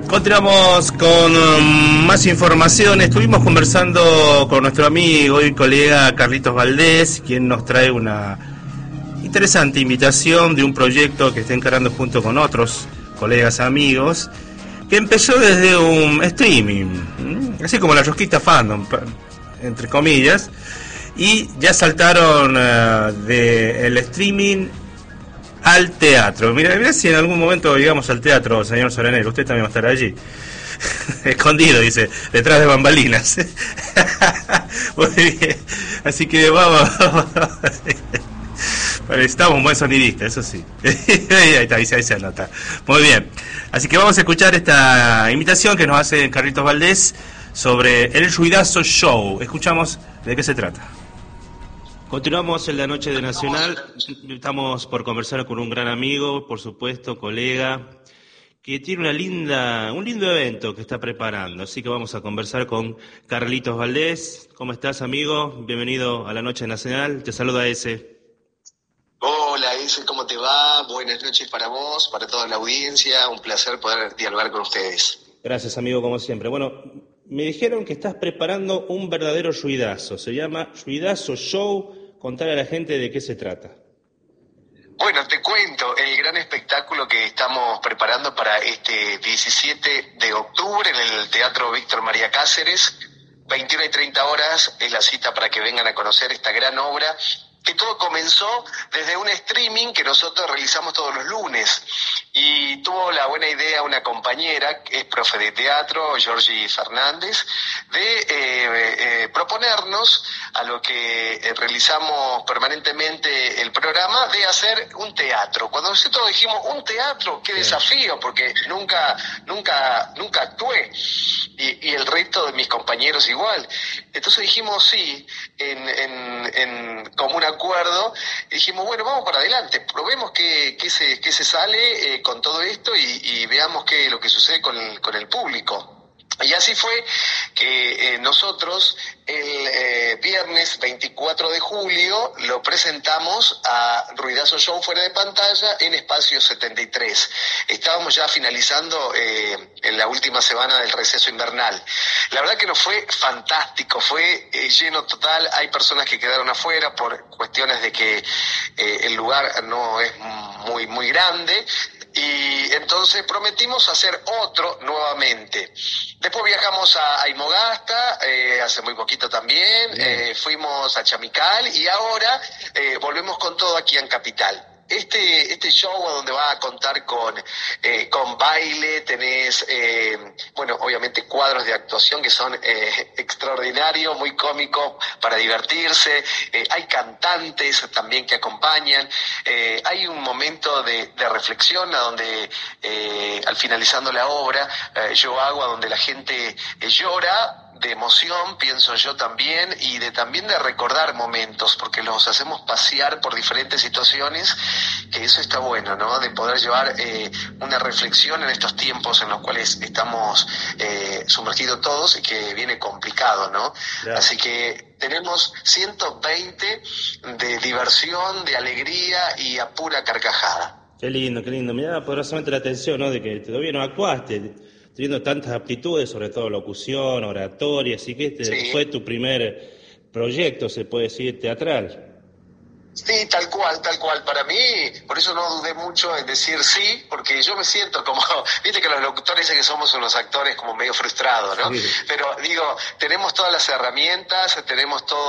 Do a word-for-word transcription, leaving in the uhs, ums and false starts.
Continuamos con um, más información. Estuvimos conversando con nuestro amigo y colega Carlitos Valdés, quien nos trae una interesante invitación de un proyecto que está encarando junto con otros colegas amigos, que empezó desde un streaming, así como la Rosquita Fandom, entre comillas, y ya saltaron uh, del streaming al teatro. Mira, mira si en algún momento llegamos al teatro, señor Soranero, usted también va a estar allí. Escondido, dice, detrás de bambalinas. Muy bien. Así que vamos. Necesitamos un buen sonidista, eso sí. Ahí está, ahí se, ahí se anota. Muy bien. Así que vamos a escuchar esta invitación que nos hace Carlitos Valdés sobre el Ruidazo Show. Escuchamos de qué se trata. Continuamos en la noche de Nacional. Estamos por conversar con un gran amigo, por supuesto, colega, que tiene una linda, un lindo evento que está preparando. Así que vamos a conversar con Carlitos Valdés. ¿Cómo estás, amigo? Bienvenido a la noche nacional. Te saluda ese. Hola, ese, ¿cómo te va? Buenas noches para vos, para toda la audiencia. Un placer poder dialogar con ustedes. Gracias, amigo, como siempre. Bueno, me dijeron que estás preparando un verdadero ruidazo. Se llama Ruidazo Show. Contar a la gente de qué se trata. Bueno, te cuento el gran espectáculo que estamos preparando para este diecisiete de octubre en el Teatro Víctor María Cáceres. veintiuna y treinta horas es la cita para que vengan a conocer esta gran obra, que todo comenzó desde un streaming que nosotros realizamos todos los lunes. Y tuvo la buena idea una compañera, que es profe de teatro, Georgie Fernández, de eh, eh, proponernos, a lo que eh, realizamos permanentemente el programa, de hacer un teatro. Cuando nosotros dijimos, un teatro, qué desafío, porque nunca, nunca, nunca actué. Y, y el resto de mis compañeros igual. Entonces dijimos sí, en, en, en común acuerdo, y dijimos, bueno, vamos para adelante, probemos qué, qué, se, qué se sale eh, con todo esto y, y veamos qué lo que sucede con el, con el público. Y así fue que eh, nosotros el eh, viernes veinticuatro de julio lo presentamos a Ruidazo Show fuera de pantalla en Espacio setenta y tres. Estábamos ya finalizando eh, en la última semana del receso invernal. La verdad que nos fue fantástico, fue eh, lleno total. Hay personas que quedaron afuera por cuestiones de que eh, el lugar no es muy, muy grande. Y entonces prometimos hacer otro nuevamente. Después viajamos a, a Imogasta, eh, hace muy poquito también, eh, fuimos a Chamical y ahora eh, volvemos con todo aquí en Capital. Este este show donde va a contar con eh, con baile, tenés, eh, bueno, obviamente cuadros de actuación que son eh, extraordinarios, muy cómicos para divertirse, eh, hay cantantes también que acompañan, eh, hay un momento de, de reflexión a donde eh, al finalizando la obra eh, yo hago a donde la gente eh, llora, de emoción, pienso yo también, y de también de recordar momentos, porque los hacemos pasear por diferentes situaciones, que eso está bueno, ¿no? De poder llevar eh, una reflexión en estos tiempos en los cuales estamos eh, sumergidos todos y que viene complicado, ¿no? Claro. Así que tenemos ciento veinte de diversión, de alegría y a pura carcajada. Qué lindo, qué lindo. Me llama poderosamente la atención, ¿no? De que todavía no actuaste, teniendo tantas aptitudes, sobre todo locución, oratoria, así que este sí. Fue tu primer proyecto, se puede decir, teatral. Sí, tal cual, tal cual. Para mí, por eso no dudé mucho en decir sí, porque yo me siento como, viste que los locutores dicen que somos unos actores como medio frustrados, ¿no? Sí. Pero digo, tenemos todas las herramientas, tenemos todo